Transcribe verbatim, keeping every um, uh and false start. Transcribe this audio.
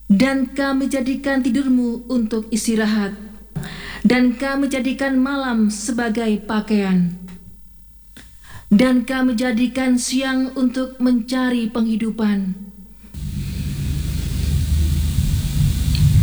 Dan kami jadikan tidurmu untuk istirahat, dan kami jadikan malam sebagai pakaian, dan kami jadikan siang untuk mencari penghidupan.